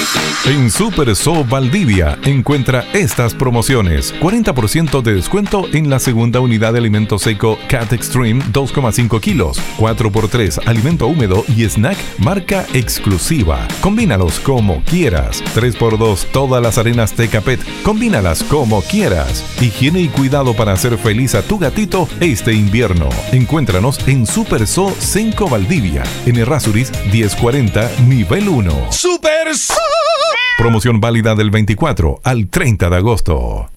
En Super So Valdivia encuentra estas promociones: 40% de descuento en la segunda unidad de alimento seco Cat Extreme 2,5 kilos, 4x3 alimento húmedo y snack marca exclusiva. Combínalos como quieras. 3x2 todas las arenas Teca Pet. Combínalas como quieras. Higiene y cuidado para hacer feliz a tu gatito este invierno. Encuéntranos en Super So Senco Valdivia, en Errázuriz 1040 nivel 1. Super So. Promoción válida del 24 al 30 de agosto.